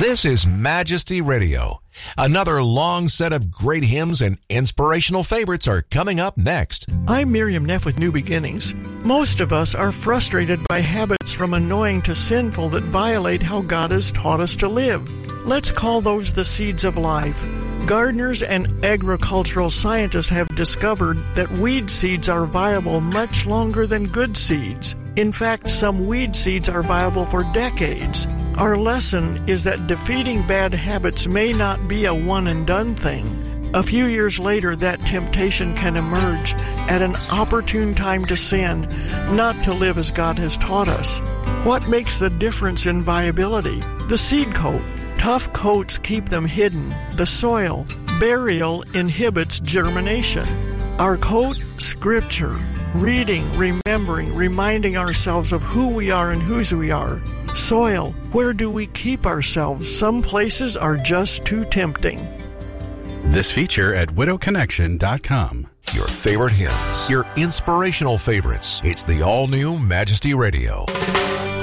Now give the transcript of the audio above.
This is Majesty Radio. Another long set of great hymns and inspirational favorites are coming up next. I'm Miriam Neff with New Beginnings. Most of us are frustrated by habits from annoying to sinful that violate how God has taught us to live. Let's call those the seeds of life. Gardeners and agricultural scientists have discovered that weed seeds are viable much longer than good seeds. In fact, some weed seeds are viable for decades. Our lesson is that defeating bad habits may not be a one-and-done thing. A few years later, that temptation can emerge at an opportune time to sin, not to live as God has taught us. What makes the difference in viability? The seed coat. Tough coats keep them hidden. The soil. Burial inhibits germination. Our coat, Scripture. Reading, remembering, reminding ourselves of who we are and whose we are. Soil, where do we keep ourselves? Some places are just too tempting. This feature at widowconnection.com. Your favorite hymns, your inspirational favorites. It's the all-new Majesty Radio.